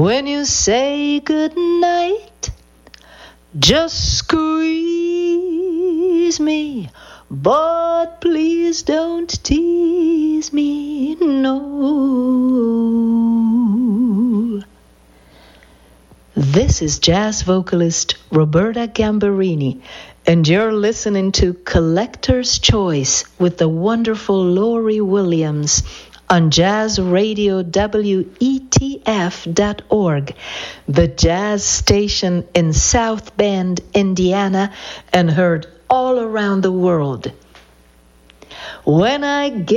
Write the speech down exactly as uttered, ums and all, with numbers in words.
When you say good night, just squeeze me, but please don't tease me, no. This is jazz vocalist Roberta Gambarini, and you're listening to Collector's Choice with the wonderful Laurie Williams on Jazz Radio W E T F dot org, the jazz station in South Bend, Indiana, and heard all around the world. When I get